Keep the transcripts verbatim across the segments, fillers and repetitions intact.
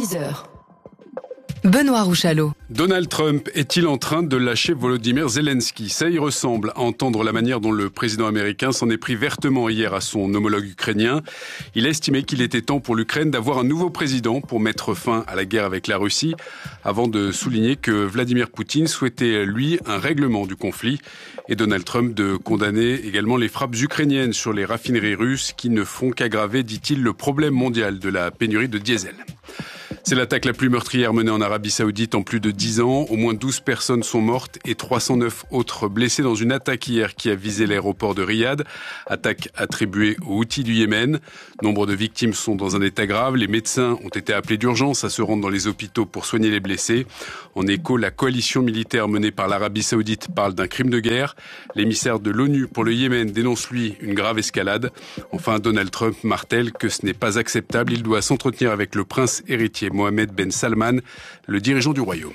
six heures. Benoît Rouchalot. Donald Trump est-il en train de lâcher Volodymyr Zelensky ? Ça y ressemble à entendre la manière dont le président américain s'en est pris vertement hier à son homologue ukrainien. Il a estimé qu'il était temps pour l'Ukraine d'avoir un nouveau président pour mettre fin à la guerre avec la Russie, avant de souligner que Vladimir Poutine souhaitait, lui, un règlement du conflit. Et Donald Trump de condamner également les frappes ukrainiennes sur les raffineries russes qui ne font qu'aggraver, dit-il, le problème mondial de la pénurie de diesel. C'est l'attaque la plus meurtrière menée en Arabie Saoudite en plus de dix ans. Au moins douze personnes sont mortes et trois cent neuf autres blessées dans une attaque hier qui a visé l'aéroport de Riyad. Attaque attribuée aux Houthis du Yémen. Nombre de victimes sont dans un état grave. Les médecins ont été appelés d'urgence à se rendre dans les hôpitaux pour soigner les blessés. En écho, la coalition militaire menée par l'Arabie Saoudite parle d'un crime de guerre. L'émissaire de l'ONU pour le Yémen dénonce, lui, une grave escalade. Enfin, Donald Trump martèle que ce n'est pas acceptable. Il doit s'entretenir avec le prince héritier Mohamed Ben Salman, le dirigeant du royaume.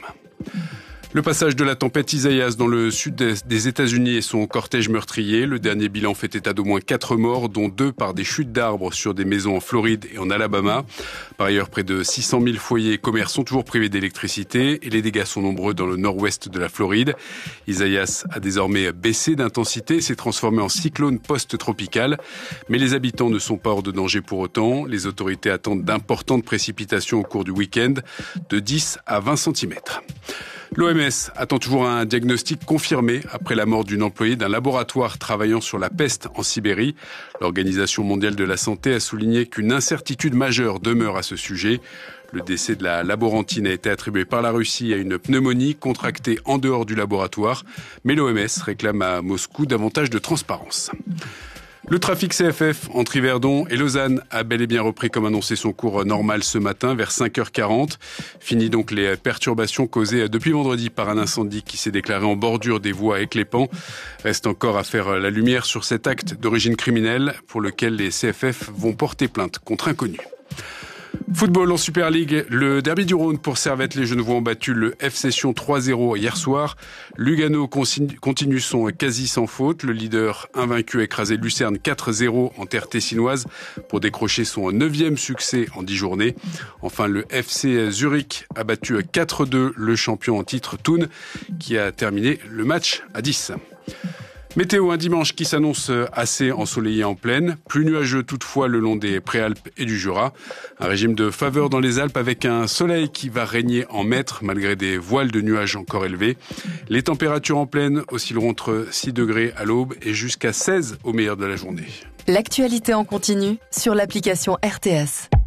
Le passage de la tempête Isaias dans le sud des États-Unis et son cortège meurtrier. Le dernier bilan fait état d'au moins quatre morts, dont deux par des chutes d'arbres sur des maisons en Floride et en Alabama. Par ailleurs, près de six cent mille foyers et commerces sont toujours privés d'électricité et les dégâts sont nombreux dans le nord-ouest de la Floride. Isaias a désormais baissé d'intensité et s'est transformé en cyclone post-tropical. Mais les habitants ne sont pas hors de danger pour autant. Les autorités attendent d'importantes précipitations au cours du week-end, de dix à vingt centimètres. L'O M S attend toujours un diagnostic confirmé après la mort d'une employée d'un laboratoire travaillant sur la peste en Sibérie. L'Organisation mondiale de la santé a souligné qu'une incertitude majeure demeure à ce sujet. Le décès de la laborantine a été attribué par la Russie à une pneumonie contractée en dehors du laboratoire. Mais l'O M S réclame à Moscou davantage de transparence. Le trafic C F F entre Yverdon et Lausanne a bel et bien repris comme annoncé son cours normal ce matin vers cinq heures quarante. Fini donc les perturbations causées depuis vendredi par un incendie qui s'est déclaré en bordure des voies à Éclépant. Reste encore à faire la lumière sur cet acte d'origine criminelle pour lequel les C F F vont porter plainte contre inconnus. Football en Super League, le derby du Rhône pour Servette. Les Genevois ont battu le F C Sion trois zéro hier soir. Lugano continue son quasi sans faute. Le leader invaincu a écrasé Lucerne quatre zéro en terre tessinoise pour décrocher son neuvième succès en dix journées. Enfin, le F C Zurich a battu quatre deux le champion en titre Thun qui a terminé le match à dix. Météo, un dimanche qui s'annonce assez ensoleillé en plaine, plus nuageux toutefois le long des Préalpes et du Jura. Un régime de faveur dans les Alpes avec un soleil qui va régner en maître malgré des voiles de nuages encore élevés. Les températures en plaine oscilleront entre six degrés à l'aube et jusqu'à seize au meilleur de la journée. L'actualité en continu sur l'application R T S.